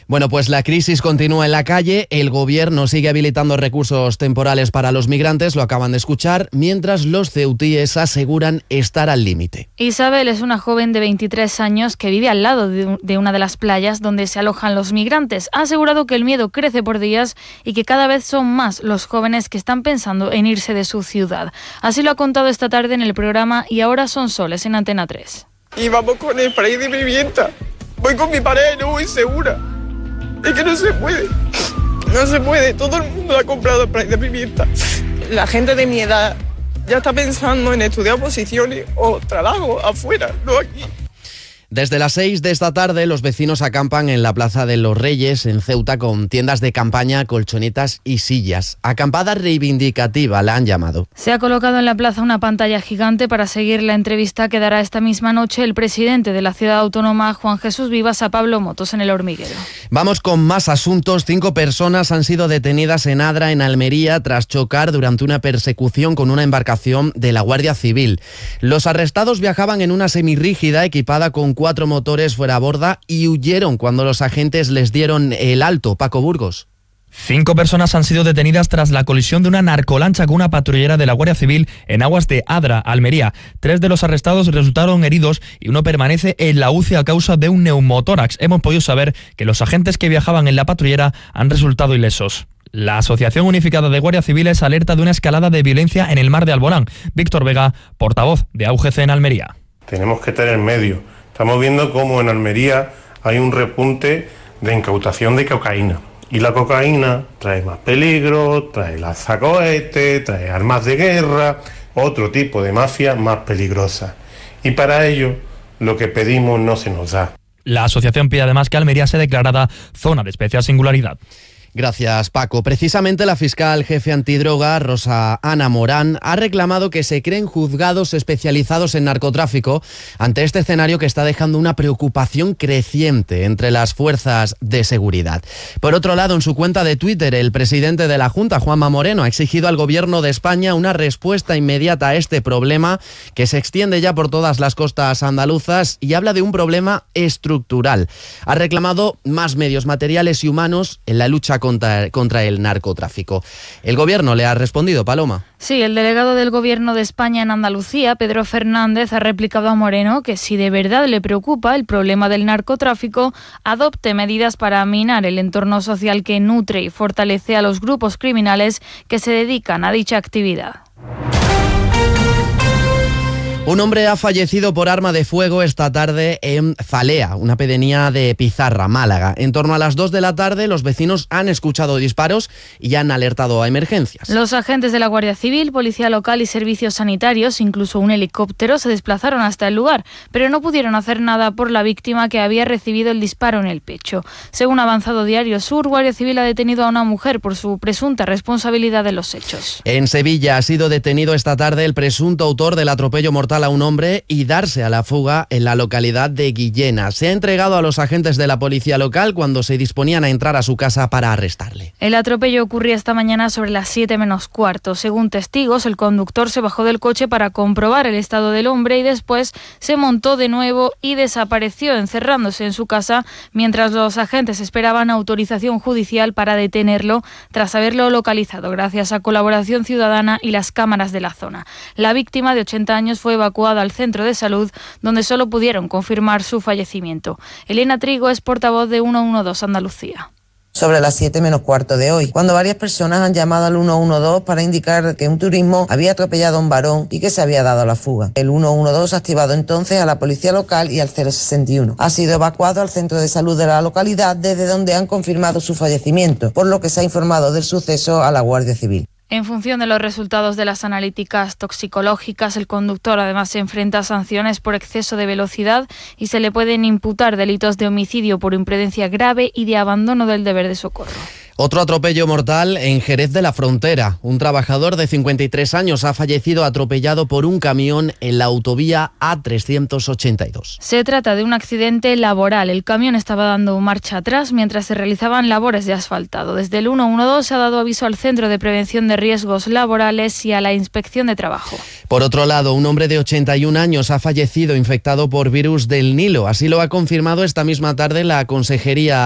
Bueno, pues la crisis continúa en la calle, el gobierno sigue habilitando recursos temporales para los migrantes, lo acaban de escuchar, mientras los ceutíes aseguran estar al límite. Isabel es una joven de 23 años que vive al lado de una de las playas donde se alojan los migrantes. Ha asegurado que el miedo crece por días y que cada vez son más los jóvenes que están pensando en irse de su ciudad. Así lo ha contado esta tarde en el programa Y ahora son soles en Antena 3. Y vamos con el spray de pimienta. Voy con mi pareja y no voy segura. Es que no se puede. No se puede. Todo el mundo ha comprado spray de pimienta. La gente de mi edad ya está pensando en estudiar oposiciones o trabajo afuera, no aquí. Desde las 6 de esta tarde los vecinos acampan en la Plaza de los Reyes en Ceuta con tiendas de campaña, colchonetas y sillas. Acampada reivindicativa la han llamado. Se ha colocado en la plaza una pantalla gigante para seguir la entrevista que dará esta misma noche el presidente de la ciudad autónoma, Juan Jesús Vivas, a Pablo Motos en El Hormiguero. Vamos con más asuntos. 5 personas han sido detenidas en Adra, en Almería, tras chocar durante una persecución con una embarcación de la Guardia Civil. Los arrestados viajaban en una semirrígida equipada con 4 motores fuera a borda y huyeron cuando los agentes les dieron el alto. Paco Burgos. 5 personas han sido detenidas tras la colisión de una narcolancha con una patrullera de la Guardia Civil en aguas de Adra, Almería. 3 de los arrestados resultaron heridos y uno permanece en la UCI a causa de un neumotórax. Hemos podido saber que los agentes que viajaban en la patrullera han resultado ilesos. La Asociación Unificada de Guardias Civiles alerta de una escalada de violencia en el mar de Alborán. Víctor Vega, portavoz de AUGC en Almería. Tenemos que tener medio. Estamos viendo cómo en Almería hay un repunte de incautación de cocaína. Y la cocaína trae más peligro, trae lanzacohetes, trae armas de guerra, otro tipo de mafia más peligrosa. Y para ello, lo que pedimos no se nos da. La asociación pide además que Almería sea declarada zona de especial singularidad. Gracias, Paco. Precisamente la fiscal jefe antidroga, Rosa Ana Morán, ha reclamado que se creen juzgados especializados en narcotráfico ante este escenario que está dejando una preocupación creciente entre las fuerzas de seguridad. Por otro lado, en su cuenta de Twitter, el presidente de la Junta, Juanma Moreno, ha exigido al Gobierno de España una respuesta inmediata a este problema que se extiende ya por todas las costas andaluzas y habla de un problema estructural. Ha reclamado más medios materiales y humanos en la lucha contra el narcotráfico. El Gobierno le ha respondido, Paloma. Sí, el delegado del Gobierno de España en Andalucía, Pedro Fernández, ha replicado a Moreno que si de verdad le preocupa el problema del narcotráfico, adopte medidas para minar el entorno social que nutre y fortalece a los grupos criminales que se dedican a dicha actividad. Un hombre ha fallecido por arma de fuego esta tarde en Zalea, una pedanía de Pizarra, Málaga. En torno a las 2 de la tarde, los vecinos han escuchado disparos y han alertado a emergencias. Los agentes de la Guardia Civil, Policía Local y Servicios Sanitarios, incluso un helicóptero, se desplazaron hasta el lugar, pero no pudieron hacer nada por la víctima que había recibido el disparo en el pecho. Según ha avanzado Diario Sur, Guardia Civil ha detenido a una mujer por su presunta responsabilidad de los hechos. En Sevilla ha sido detenido esta tarde el presunto autor del atropello mortal a un hombre y darse a la fuga en la localidad de Guillena. Se ha entregado a los agentes de la policía local cuando se disponían a entrar a su casa para arrestarle. El atropello ocurría esta mañana sobre las 7 menos cuarto. Según testigos, el conductor se bajó del coche para comprobar el estado del hombre y después se montó de nuevo y desapareció, encerrándose en su casa mientras los agentes esperaban autorización judicial para detenerlo tras haberlo localizado gracias a colaboración ciudadana y las cámaras de la zona. La víctima, de 80 años, fue evacuada al centro de salud, donde solo pudieron confirmar su fallecimiento. Elena Trigo es portavoz de 112 Andalucía. Sobre las 7 menos cuarto de hoy, cuando varias personas han llamado al 112 para indicar que un turismo había atropellado a un varón y que se había dado a la fuga. El 112 ha activado entonces a la policía local y al 061. Ha sido evacuado al centro de salud de la localidad, desde donde han confirmado su fallecimiento, por lo que se ha informado del suceso a la Guardia Civil. En función de los resultados de las analíticas toxicológicas, el conductor además se enfrenta a sanciones por exceso de velocidad y se le pueden imputar delitos de homicidio por imprudencia grave y de abandono del deber de socorro. Otro atropello mortal en Jerez de la Frontera. Un trabajador de 53 años ha fallecido atropellado por un camión en la autovía A382. Se trata de un accidente laboral. El camión estaba dando marcha atrás mientras se realizaban labores de asfaltado. Desde el 112 se ha dado aviso al Centro de Prevención de Riesgos Laborales y a la Inspección de Trabajo. Por otro lado, un hombre de 81 años ha fallecido infectado por virus del Nilo. Así lo ha confirmado esta misma tarde la Consejería